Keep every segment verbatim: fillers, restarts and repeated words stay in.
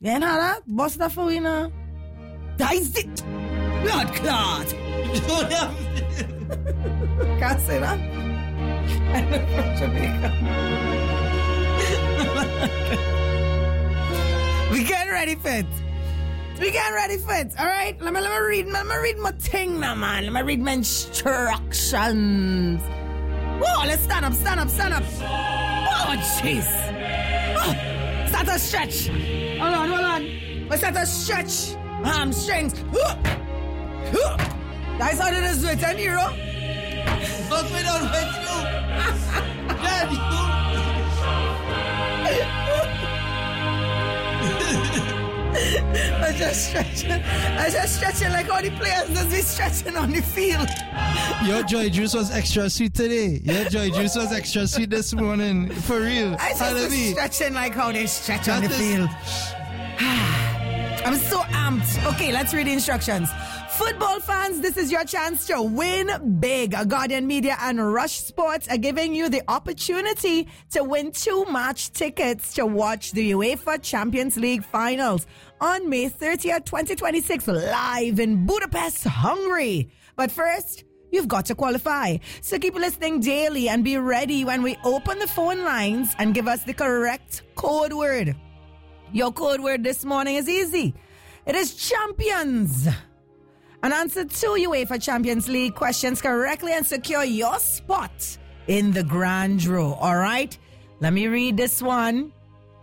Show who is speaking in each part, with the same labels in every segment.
Speaker 1: You ain't had that? Bust that for we now. That is it. Blood clot. Can't say that. I'm from Jamaica. We get ready for it. We get ready for it. All right? Let me, let me read let me read my thing now, man. Let me read my instructions. Whoa, let's stand up, stand up, stand up. Oh, jeez. Oh, start to stretch. Hold on, hold on. Let's start to stretch. Hamstrings. That's how it is with an hero.
Speaker 2: But we don't wait you. Daddy,
Speaker 1: I just stretching. I just stretching like all the players does be stretching on the field.
Speaker 3: Your joy juice was extra sweet today. Your joy juice was extra sweet this morning. For real.
Speaker 1: I just be stretching like how they stretch that on the is... field. I'm so amped. Okay, let's read the instructions. Football fans, this is your chance to win big. Guardian Media and Rush Sports are giving you the opportunity to win two match tickets to watch the UEFA Champions League finals on May thirtieth, twenty twenty-six, live in Budapest, Hungary. But first, you've got to qualify. So keep listening daily and be ready when we open the phone lines and give us the correct code word. Your code word this morning is easy. It is champions. And answer two UEFA Champions League questions correctly and secure your spot in the grand draw. All right? Let me read this one.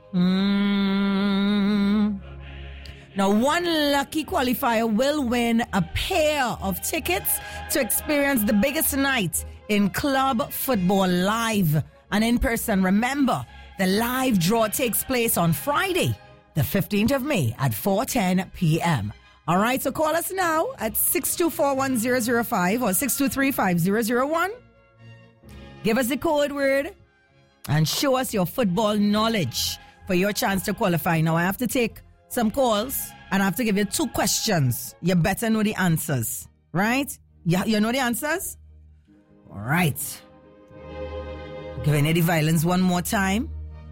Speaker 1: Mm. Now, one lucky qualifier will win a pair of tickets to experience the biggest night in club football live and in person. Remember, the live draw takes place on Friday, the fifteenth of May at four ten p.m. All right, so call us now at six two four one zero zero five or six two three five zero zero one. Give us the code word and show us your football knowledge for your chance to qualify. Now, I have to take some calls and I have to give you two questions. You better know the answers, right? You, you know the answers? All right. Giving you the violence one more time.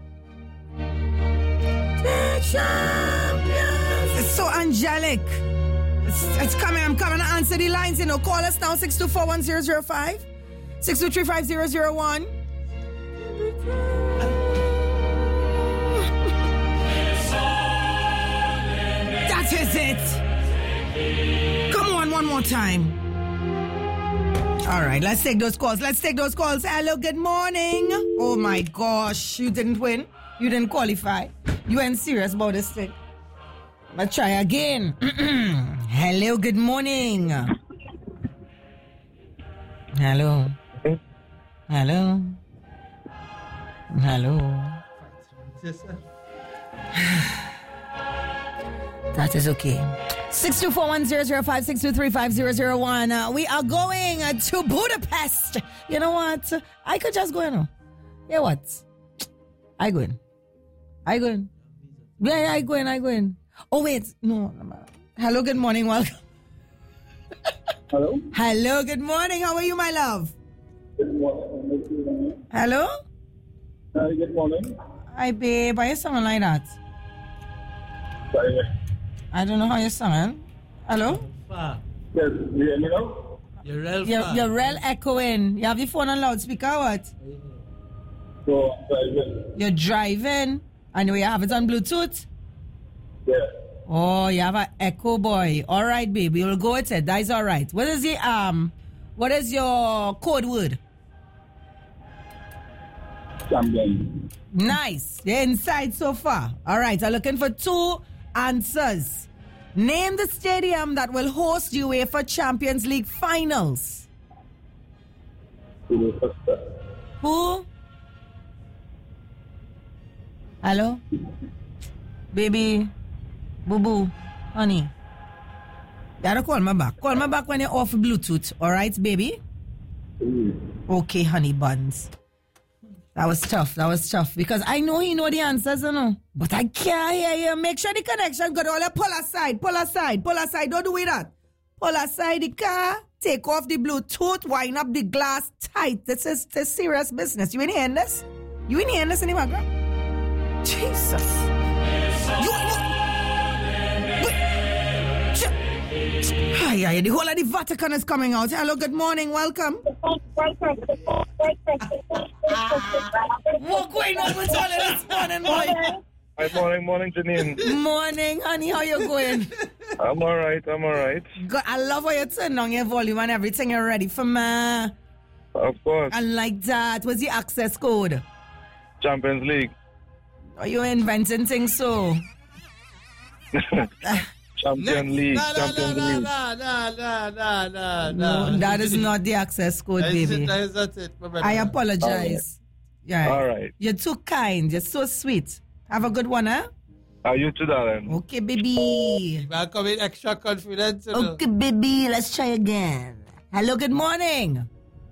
Speaker 1: The champions. It's so angelic. It's, it's coming. I'm coming to answer the lines. You know, call us now six two four one zero zero five, six two three five zero zero one. That is it. Come on, one more time. All right, let's take those calls. Let's take those calls. Hello, good morning. Oh my gosh, you didn't win. You didn't qualify. You ain't serious about this thing. Let's try again. Hello, good morning. Hello. Hello. Hello. That is okay. six two four one zero zero five, six two three five zero zero one. Uh, we are going uh, to Budapest. You know what? I could just go, you know. Yeah, what? I go in. I go in. Yeah, yeah, I go in, I go in. Oh, wait. No. Hello, good morning. Welcome.
Speaker 4: Hello?
Speaker 1: Hello, good morning. How are you, my love?
Speaker 4: Good morning.
Speaker 1: Hello?
Speaker 4: Uh, good morning.
Speaker 1: Hi, babe. Why you sounding like that?
Speaker 4: Sorry.
Speaker 1: I don't know how you're sounding. Hello?
Speaker 4: Yes, you hear me now?
Speaker 2: You're real
Speaker 1: You're, you're real echoing. You have your phone on loudspeaker or what?
Speaker 4: So, I'm driving.
Speaker 1: You're driving and you have it on Bluetooth?
Speaker 4: Yeah.
Speaker 1: Oh, you have an echo, boy. All right, baby. We'll go with it. That is all right. What is the, um, what is your code word?
Speaker 4: Champion.
Speaker 1: Nice. You're inside so far. All right. I'm looking for two answers. Name the stadium that will host UEFA Champions League finals. Who? Hello? Baby? Boo-boo? Honey? You gotta call me back. Call me back when you're off Bluetooth. Alright, baby?
Speaker 4: Mm.
Speaker 1: Okay, honey buns. That was tough. That was tough. Because I know he know the answers, you know. But I can't hear you. Make sure the connection good. All pull aside. Pull aside. Pull aside. Don't do it that. Pull aside the car. Take off the Bluetooth. Wind up the glass tight. This is, this is serious business. You in hearing this? You in hearing this in the background? Jesus. You, you, Ay, ay, the whole of the Vatican is coming out. Hello, good morning, welcome. What's going on with all of this morning, boy?
Speaker 5: Hi, morning, morning, Janine.
Speaker 1: Morning, honey, how you going?
Speaker 5: I'm all right, I'm all right.
Speaker 1: Good. I love how you turn on your volume and everything. You're ready for me.
Speaker 5: Of course.
Speaker 1: I like that. What's the access code?
Speaker 5: Champions League.
Speaker 1: Are you inventing things so?
Speaker 5: Champions League.
Speaker 3: No, no,
Speaker 5: Champions
Speaker 3: no,
Speaker 5: League.
Speaker 3: no, no, no, no, no, no.
Speaker 1: No, that is not the access code,
Speaker 3: That is
Speaker 1: baby.
Speaker 3: it, that is not it, my brother.
Speaker 1: I apologize. Yeah.
Speaker 5: All right.
Speaker 1: You're too kind. You're so sweet. Have a good one, huh?
Speaker 5: Are you too, darling?
Speaker 1: Okay, baby.
Speaker 3: I'm coming extra confident. You know.
Speaker 1: Okay, baby. Let's try again. Hello, good morning.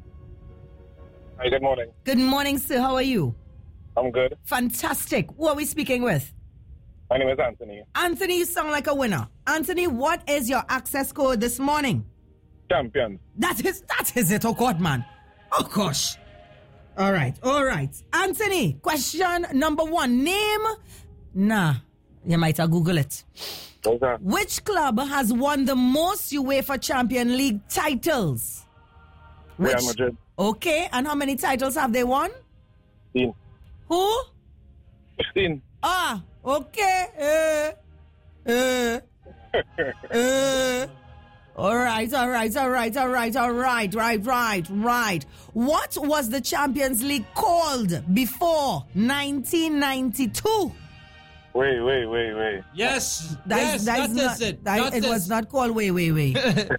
Speaker 5: Hi, good morning.
Speaker 1: Good morning, sir. How are you?
Speaker 5: I'm good.
Speaker 1: Fantastic. Who are we speaking with?
Speaker 5: My name is Anthony.
Speaker 1: Anthony, you sound like a winner. Anthony, what is your access code this morning?
Speaker 5: Champions.
Speaker 1: That is, that is it. Oh, God, man. Oh, gosh. All right. All right. Anthony, question number one. Name. Nah, you might have Google it.
Speaker 5: What's that?
Speaker 1: Which club has won the most UEFA Champions League titles?
Speaker 5: Real
Speaker 1: Which?
Speaker 5: Madrid.
Speaker 1: Okay. And how many titles have they won?
Speaker 5: fifteen.
Speaker 1: Who?
Speaker 5: fifteen.
Speaker 1: Ah, okay. Uh, uh, uh. All right, all right, all right, all right, all right, right, right, right. What was the Champions League called before nineteen ninety-two?
Speaker 5: Wait, wait, wait, wait.
Speaker 3: Yes,
Speaker 1: That
Speaker 3: yes,
Speaker 1: is- that
Speaker 3: that
Speaker 1: is
Speaker 3: is
Speaker 1: not-
Speaker 3: it.
Speaker 1: that-
Speaker 3: That
Speaker 1: it
Speaker 3: is-
Speaker 1: was not called wait, wait, wait.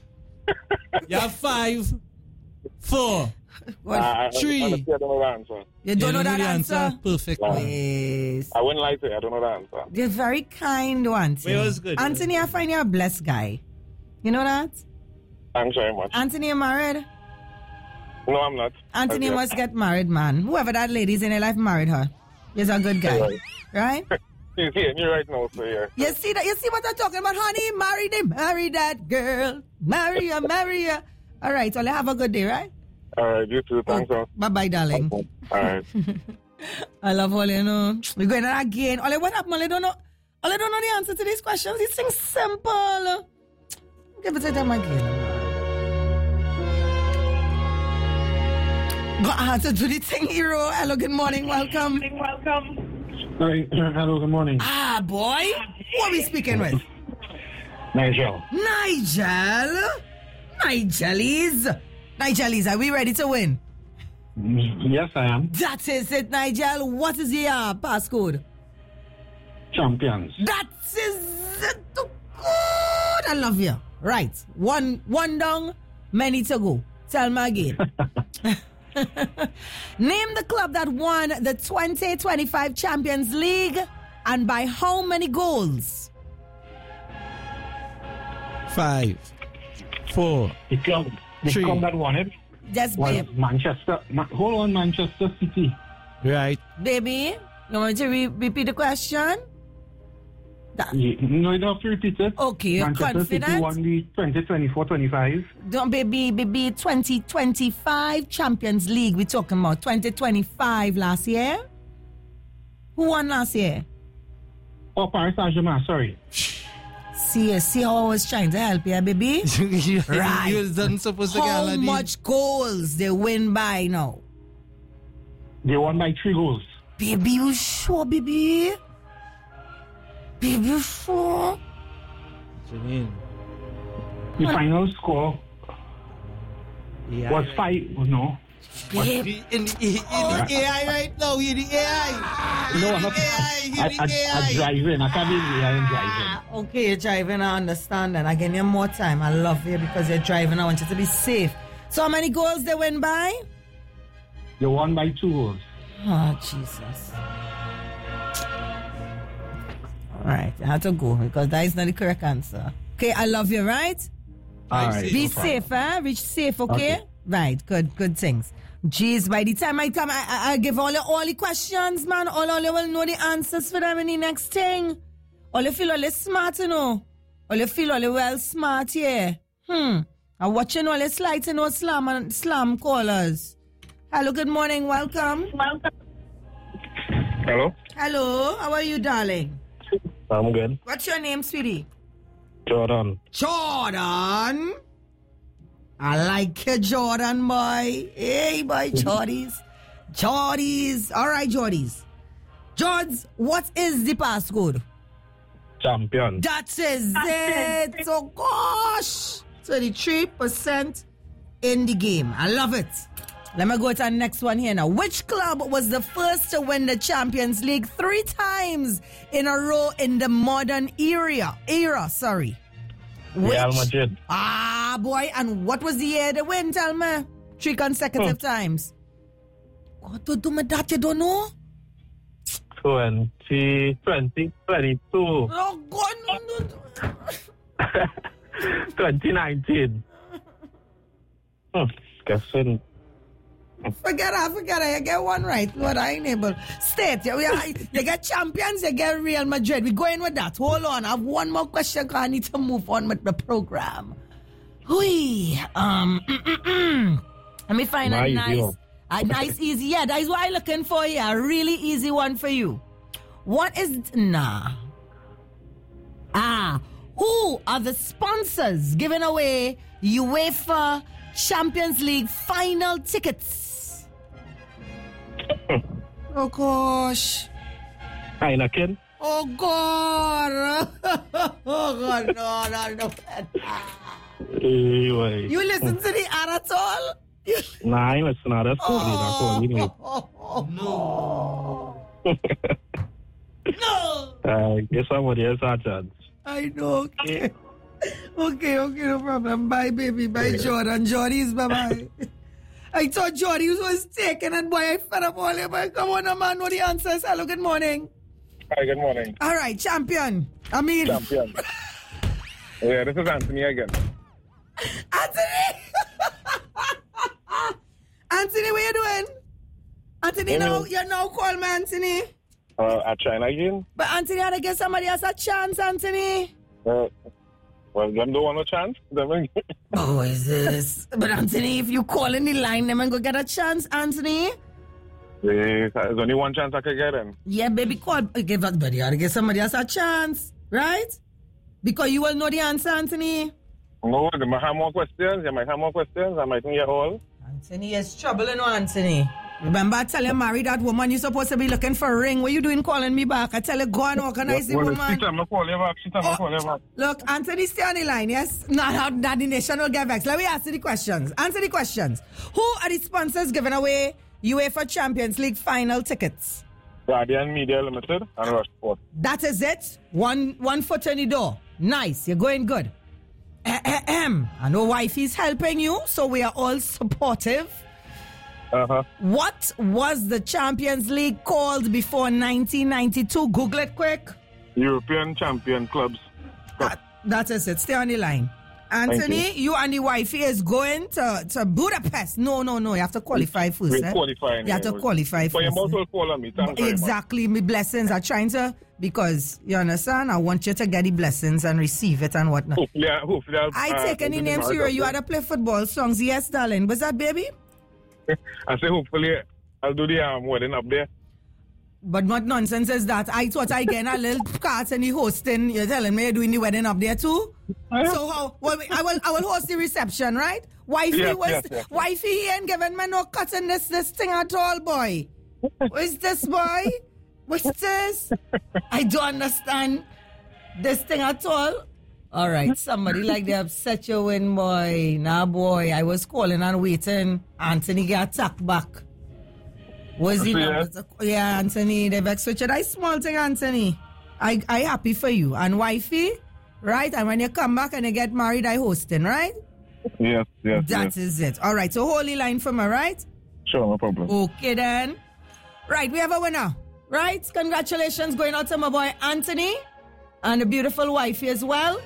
Speaker 3: You have five, four,
Speaker 1: What?
Speaker 5: Uh,
Speaker 3: Three.
Speaker 5: Honestly, I don't know the answer.
Speaker 1: You don't
Speaker 3: You
Speaker 1: know that
Speaker 3: the
Speaker 1: answer?
Speaker 3: Perfect.
Speaker 5: No.
Speaker 1: Yes.
Speaker 5: I wouldn't lie to you. I don't know the answer.
Speaker 1: You're very kind, Anthony.
Speaker 3: Well, it was good.
Speaker 1: Anthony, I find you're a blessed guy. You know that?
Speaker 5: Thanks very much.
Speaker 1: Anthony, you married?
Speaker 5: No, I'm not.
Speaker 1: Anthony
Speaker 5: Okay.
Speaker 1: must get married, man. Whoever that lady's in her life married her. He's a good guy.
Speaker 5: Right.
Speaker 1: Right?
Speaker 5: He's hearing you right now, so yeah.
Speaker 1: You see that? You see what I'm talking about, honey? Marry them. Marry that girl. Marry her. Marry her. All right. Well, have a good day, right?
Speaker 5: All right, you too. Thanks, sir.
Speaker 1: Bye-bye, darling.
Speaker 5: All right.
Speaker 1: I love all you know. We're going on again. All what happened? I don't know. All I don't know the answer to these questions. These things simple. Give it to them again. Go answer to the thing, hero. Hello, good morning. Welcome.
Speaker 4: Hi, hello, good morning.
Speaker 1: Ah, boy. Who are we speaking with?
Speaker 4: Nigel.
Speaker 1: Nigel. Nigelis. Nigelis, are we ready to win?
Speaker 4: Yes, I am.
Speaker 1: That is it, Nigel. What is your uh, passcode?
Speaker 4: Champions.
Speaker 1: That is it. Good. I love you. Right. One one down, many to go. Tell me again. Name the club that won the twenty twenty-five Champions League and by how many goals?
Speaker 3: Five, four,
Speaker 4: The club, the
Speaker 3: Three.
Speaker 4: club that won it
Speaker 1: Just
Speaker 4: was
Speaker 1: babe.
Speaker 4: Manchester. Ma- hold on, Manchester City.
Speaker 3: right?
Speaker 1: Baby, you want me to re- repeat the question? That-
Speaker 4: Yeah, no, you don't have to repeat it.
Speaker 1: Okay, you're
Speaker 4: Manchester City
Speaker 1: confident?
Speaker 4: won the twenty twenty-four twenty-five.
Speaker 1: Don't baby, baby, twenty twenty-five Champions League. We're talking about twenty twenty-five last year. Who won last year?
Speaker 4: Oh, Paris Saint-Germain, sorry.
Speaker 1: See, see how I was trying to help you, baby?
Speaker 3: you,
Speaker 1: Right.
Speaker 3: you wasn't supposed to get all
Speaker 1: How
Speaker 3: of these.
Speaker 1: much goals they win by now?
Speaker 4: They won by three goals.
Speaker 1: Baby, you sure, baby? Baby, you sure?
Speaker 3: Janine.
Speaker 4: The final score
Speaker 3: Yeah,
Speaker 4: was
Speaker 3: right.
Speaker 4: five. Oh, no.
Speaker 1: Babe,
Speaker 3: In, in, in the A I right now, you're the A I.
Speaker 4: No, I'm not.
Speaker 3: A I,
Speaker 4: I,
Speaker 3: you're
Speaker 4: I,
Speaker 3: the A
Speaker 4: I
Speaker 3: I.
Speaker 4: drive in. I can't be I am driving.
Speaker 1: okay, you're driving, I understand that. I give you more time. I love you because you're driving. I want you to be safe. So how many goals they win by?
Speaker 4: They won by two goals.
Speaker 1: Oh, Jesus. All right, I have to go because that is not the correct answer. Okay, I love you, right?
Speaker 4: All right.
Speaker 1: Be
Speaker 4: no problem.
Speaker 1: safe, eh? Reach safe, okay?
Speaker 4: Okay.
Speaker 1: Right, good, good things. Jeez, by the time I come, I, I, I give all you all the questions, man. All, all you will know the answers for them in the next thing. All you feel all you smart, you know. All you feel all you well smart, yeah. Hmm. I'm watching all you slight, you know, slam and slam callers. Hello, good morning, welcome.
Speaker 5: Hello?
Speaker 1: Hello, how are you, darling?
Speaker 5: I'm good.
Speaker 1: What's your name, sweetie?
Speaker 5: Jordan.
Speaker 1: Jordan. I like it, Jordan, boy. Hey, boy, Jordies. Jordies. All right, Jordies. George, what is the passcode?
Speaker 5: Champion.
Speaker 1: That is it. Oh, gosh. thirty-three percent in the game. I love it. Let me go to the next one here now. Which club was the first to win the Champions League three times in a row in the modern era? Era, sorry. Which?
Speaker 5: Real Madrid.
Speaker 1: Ah, boy. And what was the year they win? Tell me. Three consecutive hmm. times. What to do with that? You don't know?
Speaker 5: twenty, twenty, twenty-two.
Speaker 1: Oh, God. No, no.
Speaker 5: twenty nineteen. Hmm. Guessing.
Speaker 1: Forget it, forget it. You get one right. Lord, I ain't able. State, you, you get champions, you get Real Madrid. We're going with that. Hold on. I have one more question because I need to move on with the program. Hui. Um, let me find
Speaker 5: nice,
Speaker 1: a nice, a nice, easy. Yeah, that is what I'm looking for here. A really easy one for you. What is, nah. Ah, who are the sponsors giving away UEFA Champions League final tickets? Oh gosh.
Speaker 5: Heineken.
Speaker 1: Oh God. Oh God, no, no, no.
Speaker 5: Anyway.
Speaker 1: You listen to the ad at all?
Speaker 5: Nah, I listen to that.
Speaker 1: Oh,
Speaker 5: oh,
Speaker 1: oh, oh,
Speaker 2: No.
Speaker 1: no.
Speaker 5: Uh, give somebody else a chance.
Speaker 1: I know, okay. Okay, okay, no problem. Bye, baby. Bye, Jordan. Jordy's bye-bye. I thought Jordy was taken and boy, I fed up all your boy. Come on, man. Know the answers. Hello, good morning.
Speaker 5: Hi, good morning.
Speaker 1: All right, champion. I mean...
Speaker 5: Champion. Yeah, this is Anthony again.
Speaker 1: Anthony! Anthony, what you doing? Anthony,
Speaker 5: Hey,
Speaker 1: now,
Speaker 5: man.
Speaker 1: you now call me Anthony.
Speaker 5: Uh, I trying again.
Speaker 1: But Anthony, I give somebody else a chance, Anthony.
Speaker 5: Uh, well, them don't want no chance. Them
Speaker 1: Oh, is this? But Anthony, if you call in the line, them and go get a chance, Anthony.
Speaker 5: There's only one chance I could get in.
Speaker 1: Yeah, baby, call. Give that buddy. I give somebody else a chance, right? Because you will know the answer, Anthony.
Speaker 5: No, they might have more questions. You might have more questions. I might hear all.
Speaker 1: Anthony is troubling, no, Anthony. Remember, I tell you, marry that woman. You're supposed to be looking for a ring. What you doing calling me back? I tell you, go and organize the
Speaker 5: well,
Speaker 1: woman.
Speaker 5: She tell me call you back. She tell me call you back.
Speaker 1: Look, Anthony, stay on the line, yes? Not, not the nation will get vexed. Let me ask you the questions. Answer the questions. Who are the sponsors giving away UEFA Champions League final tickets?
Speaker 5: Guardian Media Limited and Rushport.
Speaker 1: That is it. One one foot in the door. Nice. You're going good. Ahem. I know wifey's helping you, so we are all supportive.
Speaker 5: Uh-huh.
Speaker 1: What was the Champions League called before nineteen ninety-two? Google it quick.
Speaker 5: European Champion Clubs.
Speaker 1: That, that is it. Stay on the line. Anthony, you. you and the wifey is going to, to Budapest. No, no, no. You have to qualify first.
Speaker 5: We're
Speaker 1: eh?
Speaker 5: qualifying.
Speaker 1: You have to
Speaker 5: yeah.
Speaker 1: qualify
Speaker 5: For your
Speaker 1: first.
Speaker 5: mouth will call on me. Thanks very
Speaker 1: Exactly. My blessings are trying to, because, you understand, I want you to get the blessings and receive it and whatnot.
Speaker 5: much. Hopefully, I- hopefully I'll,
Speaker 1: I
Speaker 5: uh,
Speaker 1: take any
Speaker 5: I'll be
Speaker 1: names
Speaker 5: married
Speaker 1: here.
Speaker 5: up
Speaker 1: You
Speaker 5: there.
Speaker 1: had to play football songs. Yes, darling. Was that, baby?
Speaker 5: I say hopefully I'll do the um, wedding up there.
Speaker 1: But what nonsense is that? I thought I get a little part in the hosting. You're telling me you're doing the wedding up there too? So how? Well, I will. I will host the reception, right? Wifey
Speaker 5: Yes,
Speaker 1: was.
Speaker 5: yes, yes.
Speaker 1: Wifey he ain't giving me no cut in this this thing at all, boy. What is this, boy? What's this? I don't understand this thing at all. All right, somebody like they upset you win, boy. Nah, boy. I was calling and waiting. Anthony get attacked back. Was he
Speaker 5: Yeah.
Speaker 1: not? Yeah, Anthony, they vex with you. That small thing, Anthony. I I happy for you. And wifey, right? And when you come back and you get married, I hosting, right?
Speaker 5: Yes, yes,
Speaker 1: That
Speaker 5: yes.
Speaker 1: is it. All right, so holy line for me, right?
Speaker 5: Sure, no problem.
Speaker 1: Okay, then. Right, we have a winner, right? Congratulations going out to my boy Anthony and a beautiful wifey as well.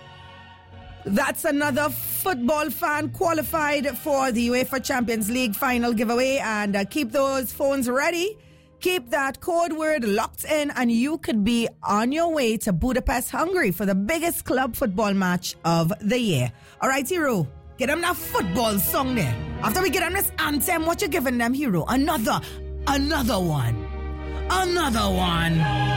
Speaker 1: That's another football fan qualified for the UEFA Champions League final giveaway. And uh, keep those phones ready. Keep that code word locked in and you could be on your way to Budapest, Hungary for the biggest club football match of the year. All right, Hero, get them that football song there. After we get them this anthem, what you giving them, Hero? Another, another one. Another one.